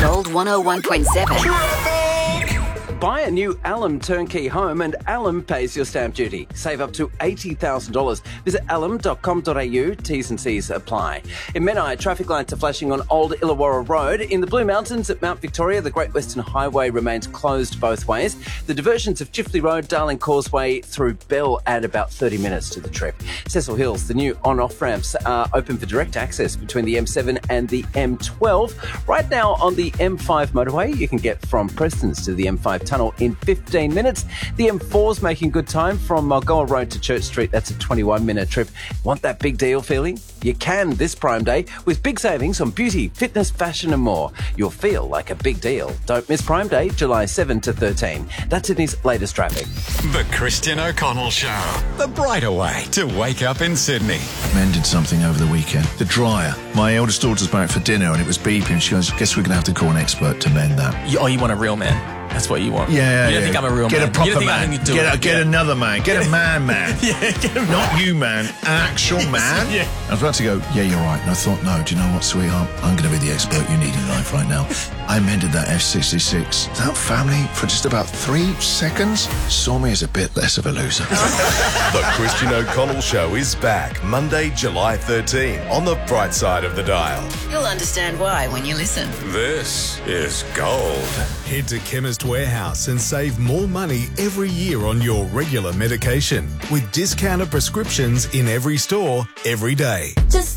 Gold 101.7. Buy a new Alum turnkey home and Alum pays your stamp duty. Save up to $80,000. Visit alum.com.au. T's and C's apply. In Menai, traffic lights are flashing on Old Illawarra Road. In the Blue Mountains at Mount Victoria, the Great Western Highway remains closed both ways. The diversions of Chifley Road, Darling Causeway through Bell add about 30 minutes to the trip. Cecil Hills, the new on-off ramps are open for direct access between the M7 and the M12. Right now on the M5 motorway, you can get from Prestons to the M5 tunnel in 15 minutes. The M4's making good time from Mulgoa Road to Church Street. That's a 21-minute trip. Want that big deal feeling? You can this Prime Day with big savings on beauty, fitness, fashion and more. You'll feel like a big deal. Don't miss Prime Day, July 7 to 13. That's Sydney's latest traffic. The Christian O'Connell Show. The brighter way to wake up in Sydney. Mended something over the weekend. The dryer. My eldest daughter's back for dinner and it was beeping. She goes, guess we're going to have to call an expert to mend that. You want a real man? That's what you want. Yeah, You don't think I'm a real get man? A proper You don't think man. I can do it? Get another man. Get a man. Yeah, get a man. Not you, man. Actual man. Yeah. I was about to go, yeah, you're right. And I thought, no, do you know what, sweetheart? I'm going to be the expert you need in life right now. I mended that F66. That family, for just about 3 seconds, saw me as a bit less of a loser. The Christian O'Connell Show is back Monday, July 13 on the bright side of the dial. You'll understand why when you listen. This is gold. Head to Chemist Warehouse and save more money every year on your regular medication with discounted prescriptions in every store, every day. Just